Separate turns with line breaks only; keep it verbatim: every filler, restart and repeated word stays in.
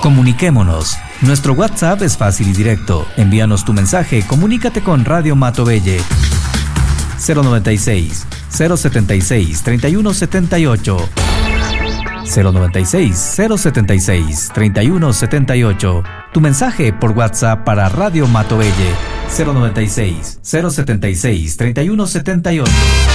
Comuniquémonos. Nuestro WhatsApp es fácil y directo. Envíanos tu mensaje, comunícate con Radio Matobelle. cero noventa y seis, cero setenta y seis, treinta y uno setenta y ocho. cero noventa y seis, cero setenta y seis, treinta y uno setenta y ocho. Tu mensaje por WhatsApp para Radio Matobelle. cero noventa y seis, cero setenta y seis, treinta y uno setenta y ocho.